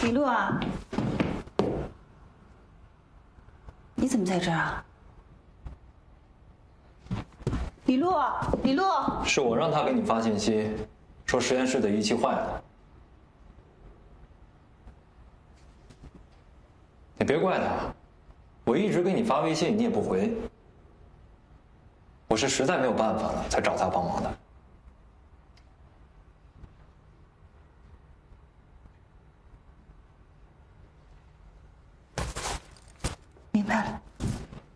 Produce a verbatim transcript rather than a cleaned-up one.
李璐啊，你怎么在这儿啊？李璐，李璐， 是我让他给你发信息，说实验室的仪器坏了。你别怪他，我一直给你发微信，你也不回。我是实在没有办法了，才找他帮忙的。